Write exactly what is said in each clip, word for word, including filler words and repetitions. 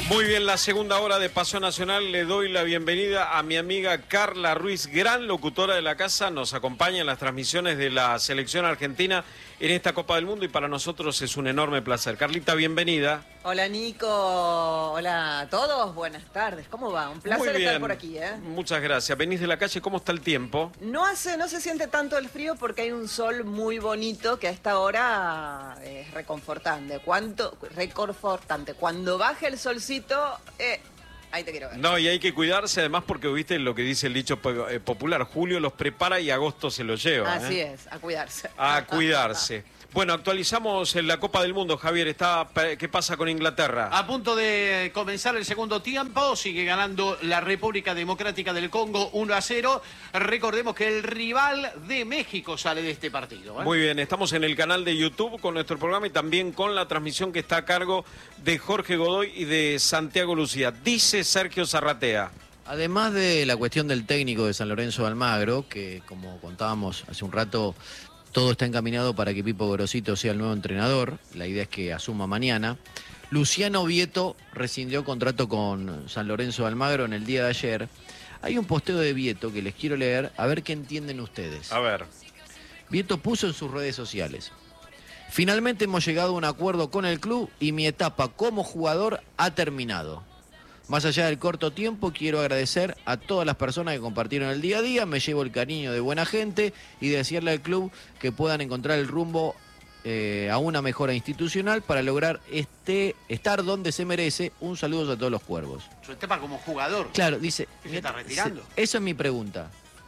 Muy bien, la segunda hora de Paso Nacional. Le doy la bienvenida a mi amiga Carla Ruiz, gran locutora de la casa. Nos acompaña en las transmisiones de la selección argentina en esta Copa del Mundo y para nosotros es un enorme placer. Carlita, bienvenida. Hola Nico, hola a todos, buenas tardes. ¿Cómo va? Un placer estar por aquí, ¿eh? Muchas gracias. Venís de la calle, ¿cómo está el tiempo? No hace, no se siente tanto el frío porque hay un sol muy bonito que a esta hora es reconfortante. ¿Cuánto? Reconfortante. Cuando baje el solcito, eh, ahí te quiero ver. No, y hay que cuidarse además porque viste lo que dice el dicho popular, julio los prepara y agosto se los lleva. Así ¿eh? es, a cuidarse. A cuidarse. Bueno, actualizamos en la Copa del Mundo, Javier. Está, ¿qué pasa con Inglaterra? A punto de comenzar el segundo tiempo, sigue ganando la República Democrática del Congo uno a cero. Recordemos que el rival de México sale de este partido, ¿eh? Muy bien, estamos en el canal de YouTube con nuestro programa y también con la transmisión que está a cargo de Jorge Godoy y de Santiago Lucía. Dice Sergio Zarratea. Además de la cuestión del técnico de San Lorenzo de Almagro, que como contábamos hace un rato, todo está encaminado para que Pipo Gorosito sea el nuevo entrenador. La idea es que asuma mañana. Luciano Vieto rescindió contrato con San Lorenzo de Almagro en el día de ayer. Hay un posteo de Vieto que les quiero leer, a ver qué entienden ustedes. A ver. Vieto puso en sus redes sociales: finalmente hemos llegado a un acuerdo con el club y mi etapa como jugador ha terminado. Más allá del corto tiempo, quiero agradecer a todas las personas que compartieron el día a día. Me llevo el cariño de buena gente y desearle al club que puedan encontrar el rumbo eh, a una mejora institucional para lograr este estar donde se merece. Un saludo a todos los cuervos. Su etapa como jugador. Claro, dice... ¿Se está retirando? Eso es mi pregunta.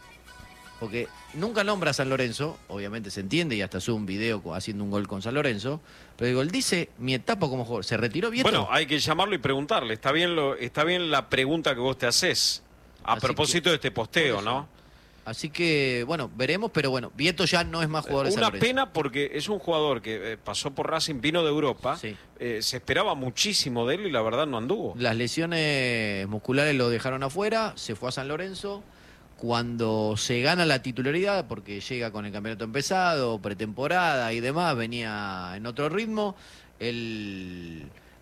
Porque nunca nombra a San Lorenzo, obviamente se entiende y hasta sube un video haciendo un gol con San Lorenzo, pero digo, él dice, mi etapa como jugador, ¿se retiró Vieto? Bueno, hay que llamarlo y preguntarle, está bien lo, está bien la pregunta que vos te haces, a Así propósito que, de este posteo, ¿no? Así que, bueno, veremos, pero bueno, Vieto ya no es más jugador de San Una Lorenzo. pena porque es un jugador que eh, pasó por Racing, vino de Europa, Sí. eh, se esperaba muchísimo de él y la verdad no anduvo. Las lesiones musculares lo dejaron afuera, se fue a San Lorenzo. Cuando se gana la titularidad, porque llega con el campeonato empezado, pretemporada y demás, venía en otro ritmo, él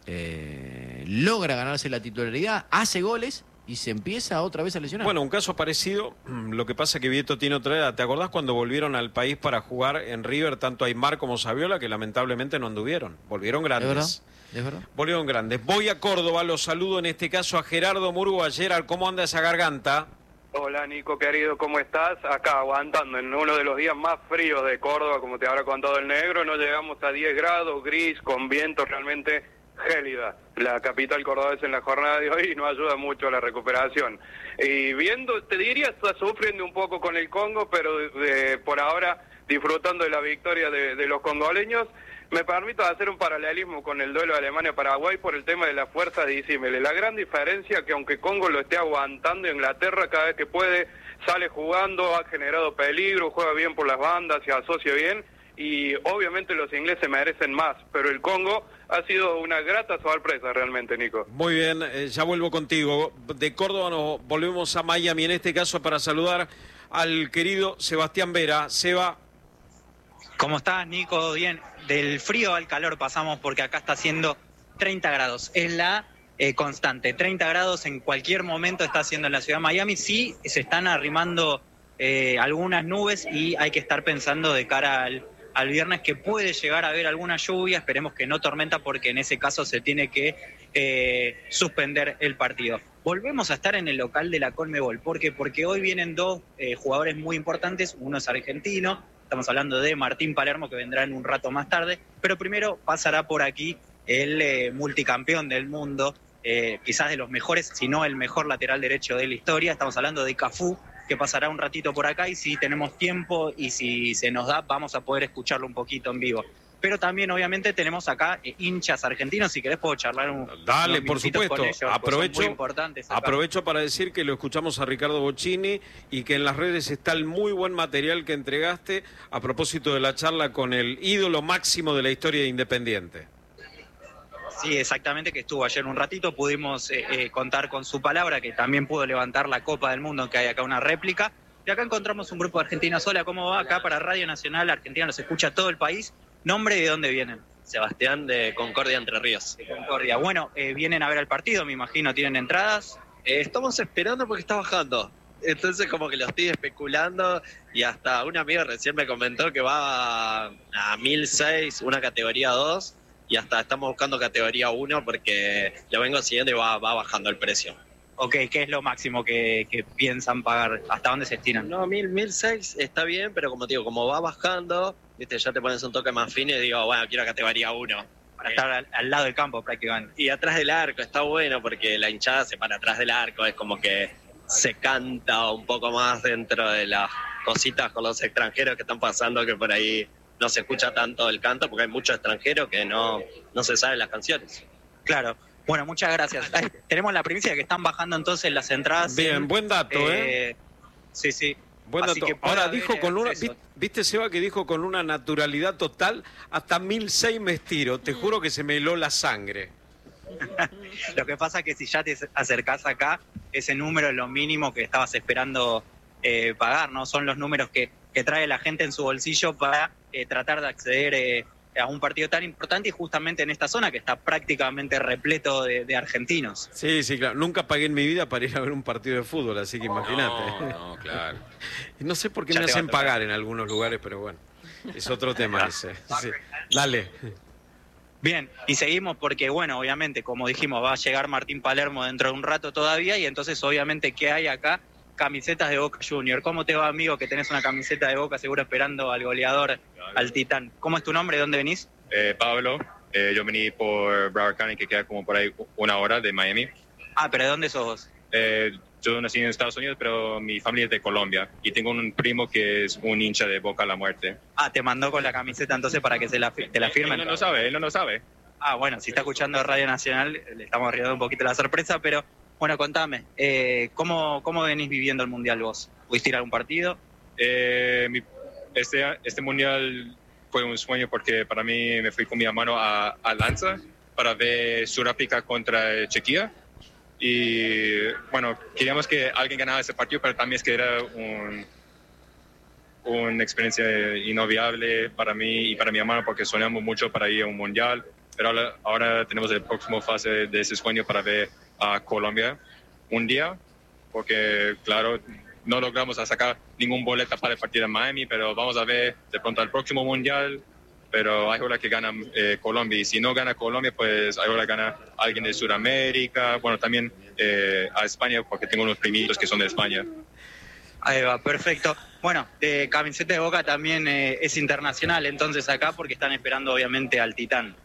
eh, logra ganarse la titularidad, hace goles y se empieza otra vez a lesionar. Bueno, un caso parecido, lo que pasa que Vieto tiene otra edad. ¿Te acordás cuando volvieron al país para jugar en River tanto Aymar como Saviola, que lamentablemente no anduvieron? Volvieron grandes. ¿Es verdad? ¿Es verdad? Volvieron grandes. Voy a Córdoba, los saludo en este caso a Gerardo Murgo. Gerard, ¿cómo anda esa garganta? Hola Nico, querido, ¿cómo estás? Acá aguantando en uno de los días más fríos de Córdoba, como te habrá contado el negro, no llegamos a diez grados, gris, con viento realmente gélida. La capital cordobesa en la jornada de hoy no ayuda mucho a la recuperación. Y viendo, te diría, está sufriendo un poco con el Congo, pero de, por ahora disfrutando de la victoria de, de los congoleños. Me permito hacer un paralelismo con el duelo de Alemania-Paraguay por el tema de la fuerza disímile. La gran diferencia es que aunque Congo lo esté aguantando, Inglaterra cada vez que puede sale jugando, ha generado peligro, juega bien por las bandas, se asocia bien y obviamente los ingleses merecen más, pero el Congo ha sido una grata sorpresa realmente, Nico. Muy bien, eh, ya vuelvo contigo. De Córdoba nos volvemos a Miami, en este caso para saludar al querido Sebastián Vera. Seba. ¿Cómo estás, Nico? Bien. Del frío al calor pasamos porque acá está haciendo treinta grados. Es la eh, constante. treinta grados en cualquier momento está haciendo en la ciudad de Miami. Sí, se están arrimando eh, algunas nubes y hay que estar pensando de cara al, al viernes que puede llegar a haber alguna lluvia. Esperemos que no tormenta porque en ese caso se tiene que eh, suspender el partido. Volvemos a estar en el local de la Conmebol. ¿Por qué? Porque hoy vienen dos eh, jugadores muy importantes. Uno es argentino. Estamos hablando de Martín Palermo, que vendrá en un rato más tarde, pero primero pasará por aquí el eh, multicampeón del mundo, eh, quizás de los mejores, si no el mejor lateral derecho de la historia. Estamos hablando de Cafú, que pasará un ratito por acá y si tenemos tiempo y si se nos da, vamos a poder escucharlo un poquito en vivo. Pero también, obviamente, tenemos acá eh, hinchas argentinos. Si querés, puedo charlar un Dale, unos por minutitos supuesto. con ellos, Aprovecho, son muy importantes acá. aprovecho para decir que lo escuchamos a Ricardo Bocchini y que en las redes está el muy buen material que entregaste a propósito de la charla con el ídolo máximo de la historia de Independiente. Sí, exactamente, que estuvo ayer un ratito. Pudimos eh, eh, contar con su palabra, que también pudo levantar la Copa del Mundo, que hay acá una réplica. Y acá encontramos un grupo de argentinos. Hola, ¿cómo va? Acá para Radio Nacional Argentina nos escucha todo el país. ¿Nombre y de dónde vienen? Sebastián de Concordia, Entre Ríos. De Concordia. Bueno, eh, vienen a ver el partido, me imagino, ¿tienen entradas? Eh, estamos esperando porque está bajando. Entonces como que lo estoy especulando y hasta un amigo recién me comentó que va a, a mil seis, una categoría dos, y hasta estamos buscando categoría uno porque lo vengo siguiendo y va, va bajando el precio. Ok, ¿qué es lo máximo que, que piensan pagar? ¿Hasta dónde se estiran? No, mil, mil seis está bien, pero como te digo, como va bajando, viste, ya te pones un toque más fino y digo, bueno, quiero categoría uno. Para estar al, al lado del campo prácticamente. Y atrás del arco está bueno porque la hinchada se para atrás del arco, es como que se canta un poco más dentro de las cositas con los extranjeros que están pasando, que por ahí no se escucha tanto el canto porque hay muchos extranjeros que no, no se saben las canciones. Claro. Bueno, muchas gracias. Ay, tenemos la primicia de que están bajando entonces las entradas. Bien, en, buen dato, ¿eh? ¿eh? Sí, sí. Buen Así dato. que puede Ahora haber dijo con una, acceso. viste Seba que dijo con una naturalidad total, hasta mil seis me estiro, te juro que se me heló la sangre. Lo que pasa es que si ya te acercás acá, ese número es lo mínimo que estabas esperando eh, pagar, ¿no? Son los números que, que trae la gente en su bolsillo para eh, tratar de acceder eh, a un partido tan importante y justamente en esta zona que está prácticamente repleto de, de argentinos. Sí, sí, claro. Nunca pagué en mi vida para ir a ver un partido de fútbol, así que imagínate. No, no, claro. Y no sé por qué Ya me te va a hacen tocar. pagar en algunos lugares, pero bueno, es otro tema ese. Sí. Dale. Bien, y seguimos porque, bueno, obviamente, como dijimos, va a llegar Martín Palermo dentro de un rato todavía y entonces, obviamente, ¿qué hay acá? Camisetas de Boca Junior. ¿Cómo te va, amigo, que tenés una camiseta de Boca seguro esperando al goleador, al Titán? ¿Cómo es tu nombre? ¿De dónde venís? Eh, Pablo, eh, yo vení por Broward County, que queda como por ahí una hora de Miami. Ah, pero ¿de dónde sos vos? Eh, yo nací en Estados Unidos, pero mi familia es de Colombia. Y tengo un primo que es un hincha de Boca a la muerte. Ah, te mandó con la camiseta entonces para que se la, fi- te la firmen. Él no lo sabe, él no lo sabe. Ah, bueno, si está escuchando Radio Nacional, le estamos arriesgando un poquito la sorpresa, pero bueno, contame, eh, ¿cómo, ¿cómo venís viviendo el Mundial vos? ¿Pudiste ir a algún partido? Eh, mi- este, este mundial fue un sueño porque para mí me fui con mi hermano a, a Lanza para ver Sudáfrica contra Chequia. Y bueno, queríamos que alguien ganara ese partido, pero también es que era un, una experiencia inolvidable para mí y para mi hermano porque soñamos mucho para ir a un mundial. Pero ahora, ahora tenemos el próximo fase de ese sueño para ver a Colombia un día, porque claro, no logramos sacar ningún boleta para el partido de Miami, pero vamos a ver de pronto al próximo mundial. Pero hay hora que gana eh, Colombia, y si no gana Colombia, pues hay hora que gana alguien de Sudamérica, bueno, también eh, a España, porque tengo unos primitos que son de España. Ahí va, perfecto. Bueno, de camiseta de Boca también eh, es internacional, entonces acá, porque están esperando obviamente al Titán.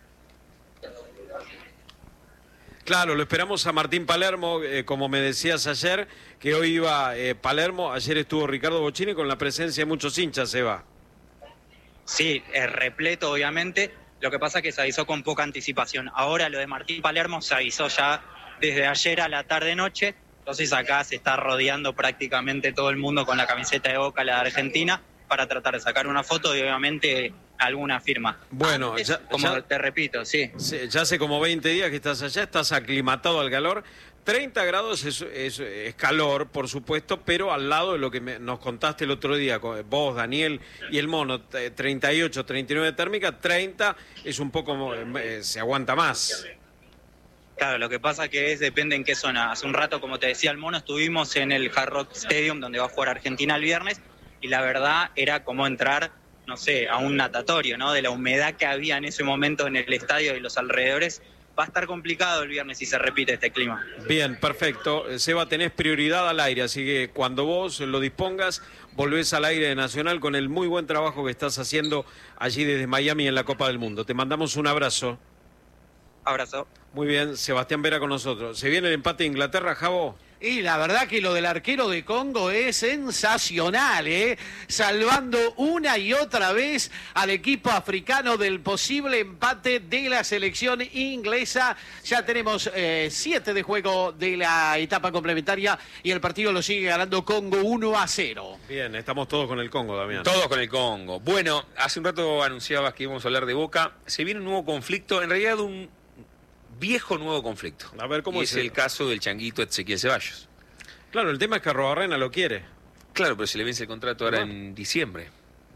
Claro, lo esperamos a Martín Palermo, eh, como me decías ayer, que hoy iba eh, Palermo, ayer estuvo Ricardo Bocchini con la presencia de muchos hinchas, Seba. Sí, es repleto, obviamente. Lo que pasa es que se avisó con poca anticipación. Ahora lo de Martín Palermo se avisó ya desde ayer a la tarde-noche. Entonces acá se está rodeando prácticamente todo el mundo con la camiseta de Boca, la de Argentina, para tratar de sacar una foto y obviamente alguna firma. Bueno, Antes, ya, como ya- te repito, sí. sí, ya hace como veinte días que estás allá, estás aclimatado al calor. treinta grados es, es- es calor, por supuesto, pero al lado de lo que me- nos contaste el otro día, con vos, Daniel y el mono, t- treinta y ocho, treinta y nueve térmica, treinta es un poco, eh, se aguanta más. Claro, lo que pasa que es, depende en qué zona. Hace un rato, como te decía el mono, estuvimos en el Hard Rock Stadium, donde va a jugar Argentina el viernes, y la verdad era como entrar, no sé, a un natatorio, ¿no? De la humedad que había en ese momento en el estadio y los alrededores. Va a estar complicado el viernes si se repite este clima. Bien, perfecto. Eh, Seba, tenés prioridad al aire, así que cuando vos lo dispongas, volvés al aire de Nacional con el muy buen trabajo que estás haciendo allí desde Miami en la Copa del Mundo. Te mandamos un abrazo. Abrazo. Muy bien, Sebastián Vera con nosotros. ¿Se viene el empate de Inglaterra, Javo? Y la verdad que lo del arquero de Congo es sensacional, ¿eh? Salvando una y otra vez al equipo africano del posible empate de la selección inglesa. Ya tenemos eh, siete de juego de la etapa complementaria y el partido lo sigue ganando Congo uno a cero. Bien, estamos todos con el Congo, Damián. Todos con el Congo. Bueno, hace un rato anunciabas que íbamos a hablar de Boca. Se viene un nuevo conflicto, en realidad un viejo nuevo conflicto. A ver, ¿cómo Y es es el el- caso del changuito Ezequiel Ceballos. Claro, el tema es que Arrobarrena lo quiere. Claro, pero se le vence el contrato ahora en diciembre.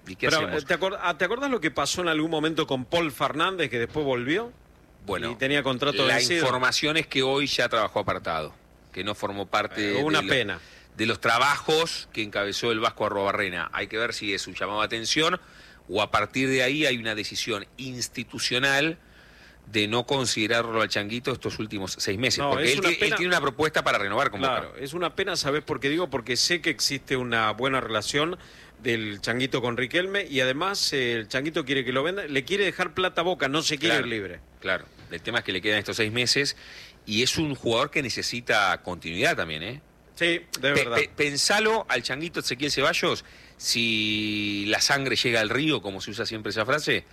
¿Y qué Pero, hacemos? ¿te, acord- ¿Te acordás lo que pasó en algún momento con Paul Fernández, que después volvió? Bueno, y tenía contrato la vencido. información es que hoy ya trabajó apartado, que no formó parte Eh, una de, pena. Lo, de los trabajos que encabezó el Vasco Arrobarrena. Hay que ver si es un llamado de atención o a partir de ahí hay una decisión institucional de no considerarlo al Changuito estos últimos seis meses, No, porque es él, una ti- él pena. tiene una propuesta para renovar con Claro, Boca. es una pena, ¿sabés por qué digo? Porque sé que existe una buena relación del Changuito con Riquelme y además eh, el Changuito quiere que lo venda, le quiere dejar plata a Boca, no se quiere Claro. ir libre. Claro, el tema es que le quedan estos seis meses y es un jugador que necesita continuidad también, ¿eh? Sí, de Pe- verdad. pe- pensalo al Changuito Ezequiel Ceballos, si la sangre llega al río, como se usa siempre esa frase,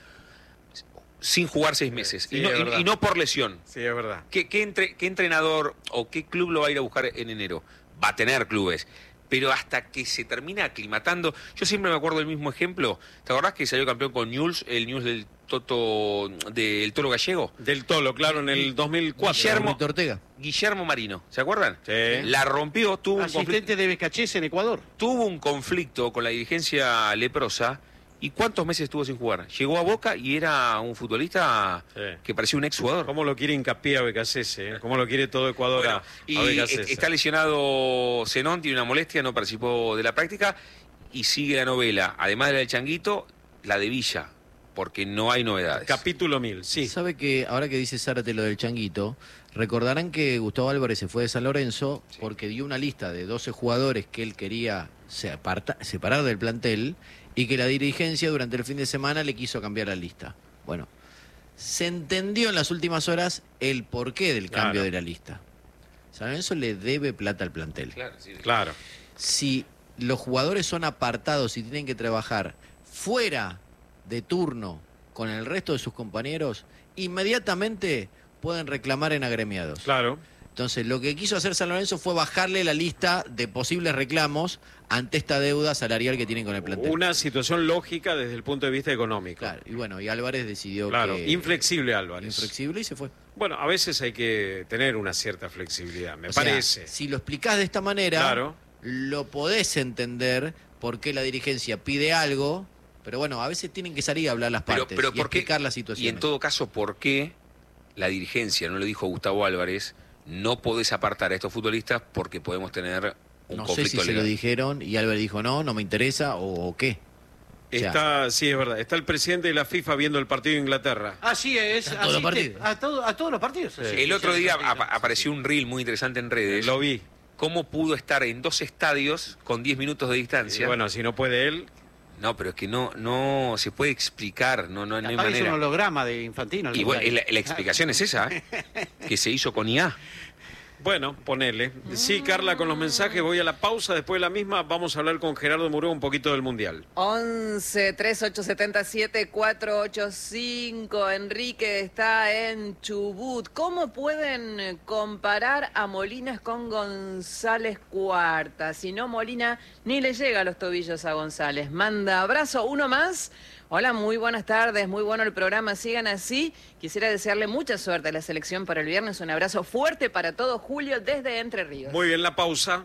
sin jugar seis meses, Sí, y, no, es y- verdad. y no por lesión. Sí, es verdad. ¿Qué, qué entre- qué entrenador o qué club lo va a ir a buscar en enero? Va a tener clubes. Pero hasta que se termina aclimatando, yo siempre me acuerdo del mismo ejemplo. ¿Te acordás que salió campeón con Newell's, el Newell's del Toto, del Toro Gallego? Del Tolo, claro, en el dos mil cuatro. Guillermo, Víctor Ortega. Guillermo Marino, ¿se acuerdan? Sí. La rompió, tuvo un conflicto, Asistente de Becachés en Ecuador. tuvo un conflicto con la dirigencia leprosa. ¿Y cuántos meses estuvo sin jugar? Llegó a Boca y era un futbolista Sí. que parecía un exjugador. ¿Cómo lo quiere Hincapié a Becasese? ¿eh? ¿Cómo lo quiere todo Ecuador Bueno, a, y a est- Becasese? está lesionado Zenón, tiene una molestia, no participó de la práctica y sigue la novela, además de la del Changuito, la de Villa, porque no hay novedades. Capítulo mil, sí. Sabe que ahora que dice Zárate lo del Changuito, recordarán que Gustavo Álvarez se fue de San Lorenzo porque dio una lista de doce jugadores que él quería se- aparta- separar del plantel y que la dirigencia durante el fin de semana le quiso cambiar la lista. Bueno, se entendió en las últimas horas el porqué del Claro. cambio de la lista. San Lorenzo le debe plata al plantel. Claro, sí. Claro. Si los jugadores son apartados y tienen que trabajar fuera de turno con el resto de sus compañeros, inmediatamente pueden reclamar en agremiados. Claro. Entonces, lo que quiso hacer San Lorenzo fue bajarle la lista de posibles reclamos ante esta deuda salarial que tienen con el plantel. Una situación lógica desde el punto de vista económico. Claro, y bueno, y Álvarez decidió Claro, que... inflexible Álvarez. Inflexible y se fue. Bueno, a veces hay que tener una cierta flexibilidad, me O sea, parece. si lo explicás de esta manera, Claro. lo podés entender por qué la dirigencia pide algo, pero bueno, a veces tienen que salir a hablar las Pero, partes pero y ¿por qué? explicar la situación. Y en todo caso, ¿por qué la dirigencia, no lo dijo Gustavo Álvarez, no podés apartar a estos futbolistas porque podemos tener un No sé conflicto si se lo legal? dijeron y Álvarez dijo no, no me interesa o, o qué. O sea, Está, sí, es verdad. Está el presidente de la FIFA viendo el partido de Inglaterra. Así es. A todos los asiste partidos. A, todo- a todos los partidos. así. El otro día Sí, apa- apareció un reel muy interesante en redes. Lo vi. ¿Cómo pudo estar en dos estadios con diez minutos de Y distancia? bueno, si no puede él, No, pero es que no, no se puede explicar, no, no, no hay Capaz que es un manera. holograma de Infantino. Y bueno, la, la explicación es esa, ¿eh? Que se hizo con I A. bueno, ponele. Sí, Carla, con los mensajes voy a la pausa. Después de la misma vamos a hablar con Gerardo Muró un poquito del Mundial. once, treinta y ocho, setenta y siete, cuatrocientos ochenta y cinco. Enrique está en Chubut. ¿Cómo pueden comparar a Molinas con González Cuarta? Si no, Molina ni le llega a los tobillos a González. Manda abrazo. Uno más. Hola, muy buenas tardes, muy bueno el programa, sigan así. Quisiera desearle mucha suerte a la selección para el viernes. Un abrazo fuerte para todo Julio desde Entre Ríos. Muy bien, la pausa.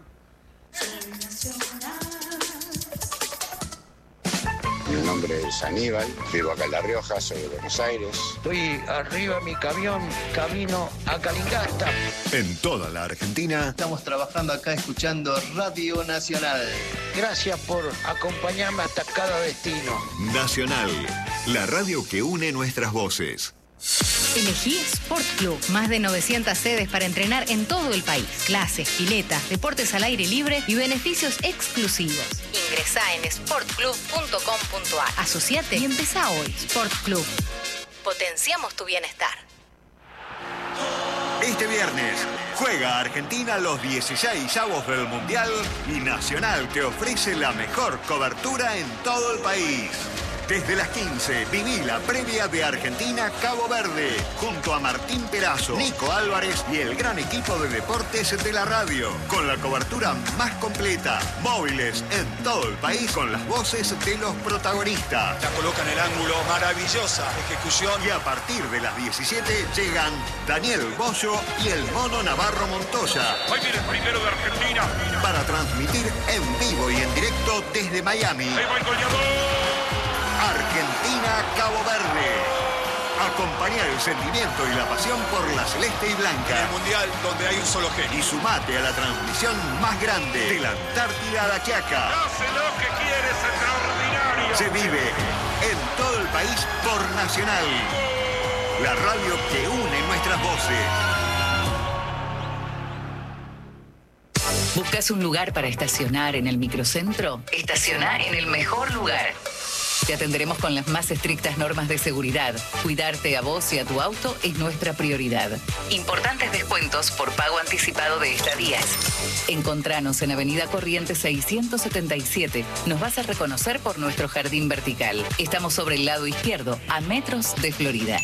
Mi nombre es Aníbal, vivo acá en La Rioja, soy de Buenos Aires. Estoy arriba de mi camión, camino a Calingasta. En toda la Argentina. Estamos trabajando acá escuchando Radio Nacional. Gracias por acompañarme hasta cada destino. Nacional, la radio que une nuestras voces. Elegí Sport Club. Más de novecientas sedes para entrenar en todo el país. Clases, piletas, deportes al aire libre y beneficios exclusivos. Ingresá en sport club punto com punto a r. Asociate y empezá hoy. Sport Club. Potenciamos tu bienestar. Este viernes juega Argentina los dieciséis avos del Mundial y Nacional te ofrece la mejor cobertura en todo el país. Desde las quince, viví la previa de Argentina-Cabo Verde, junto a Martín Perazo, Nico Álvarez y el gran equipo de deportes de la radio, con la cobertura más completa, móviles en todo el país, con las voces de los protagonistas. La coloca en el ángulo, maravillosa ejecución. Y a partir de las diecisiete llegan Daniel Bollo y el Mono Navarro Montoya. Ahí viene el primero de Argentina. Para transmitir en vivo y en directo desde Miami. Ahí va el goleador. Argentina-Cabo Verde. Acompañar el sentimiento y la pasión por la celeste y blanca. En el mundial donde hay un solo genio. Y sumate a la transmisión más grande de la Antártida a la Quiaca. Hace lo que quiere, es extraordinario. Se vive en todo el país por Nacional. La radio que une nuestras voces. ¿Buscas un lugar para estacionar en el microcentro? Estaciona en el mejor lugar. Te atenderemos con las más estrictas normas de seguridad. Cuidarte a vos y a tu auto es nuestra prioridad. Importantes descuentos por pago anticipado de estadías. Encontranos en Avenida Corrientes seiscientos setenta y siete. Nos vas a reconocer por nuestro jardín vertical. Estamos sobre el lado izquierdo, a metros de Florida.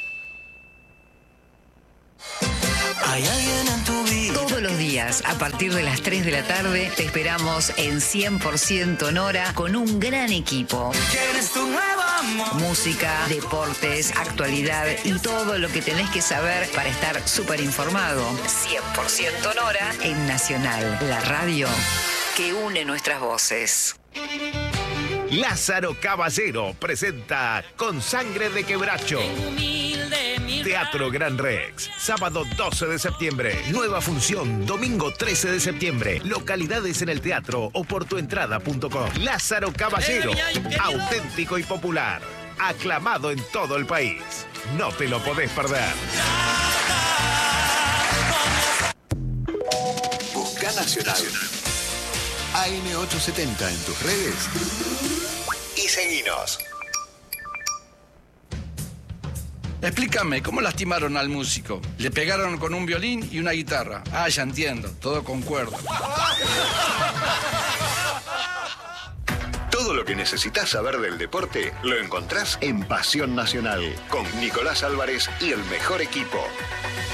Hay alguien en tu vida. Todos los días, a partir de las tres de la tarde, te esperamos en cien por ciento Nora con un gran equipo. ¿Quieres tu nuevo amor? Música, deportes, actualidad y todo lo que tenés que saber para estar súper informado. cien por ciento Nora en Nacional, la radio que une nuestras voces. Lázaro Caballero presenta Con Sangre de Quebracho. Teatro Gran Rex, sábado doce de septiembre. Nueva función, domingo trece de septiembre. Localidades en el teatro o por tuentrada punto com. Lázaro Caballero, auténtico y popular. Aclamado en todo el país. No te lo podés perder. Busca Nacional. A M ochocientos setenta en tus redes y seguinos. Explícame, ¿cómo lastimaron al músico? Le pegaron con un violín y una guitarra. Ah, ya entiendo, todo con cuerda. Todo lo que necesitas saber del deporte lo encontrás en Pasión Nacional con Nicolás Álvarez y el mejor equipo.